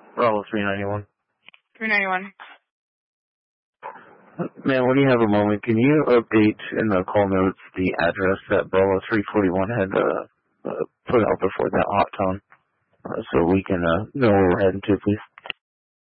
Bravo 391. 391. Man, when you have a moment, can you update in the call notes the address that Bravo 341 had put out before that hot tone so we can know where we're heading to, please?